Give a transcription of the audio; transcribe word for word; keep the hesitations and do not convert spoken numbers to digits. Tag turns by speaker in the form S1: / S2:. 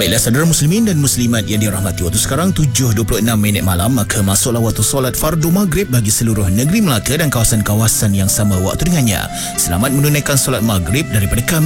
S1: Baiklah saudara muslimin dan muslimat yang dirahmati, waktu sekarang tujuh dua puluh enam minit malam, maka masuklah waktu solat fardu maghrib bagi seluruh negeri Melaka dan kawasan-kawasan yang sama waktu dengannya. Selamat menunaikan solat maghrib daripada kami